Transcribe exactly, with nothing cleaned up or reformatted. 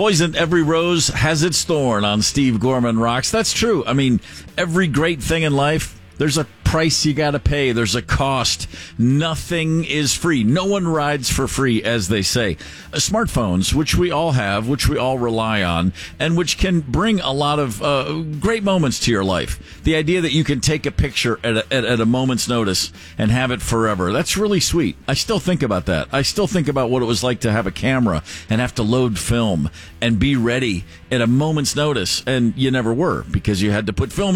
Poison, every rose has its thorn on Steve Gorman Rocks. That's true. I mean, every great thing in life, there's a price you got to pay. There's a cost. Nothing is free. No one rides for free, as they say. Uh, smartphones, which we all have, which we all rely on, and which can bring a lot of uh, great moments to your life. The idea that you can take a picture at a, at, at a moment's notice and have it forever, that's really sweet. I still think about that. I still think about what it was like to have a camera and have to load film and be ready at a moment's notice. And you never were, because you had to put film